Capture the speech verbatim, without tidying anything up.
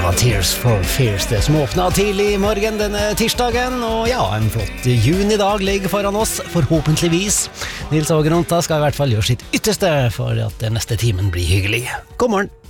var Tears for Fears det som åpnet tidlig i morgen denne tirsdagen. Og ja, en flott junidag ligger foran oss, forhåpentligvis. Nils Ågeronta skal i hvert fall gjøre sitt ytterste for at den neste timen blir hyggelig. God morgen!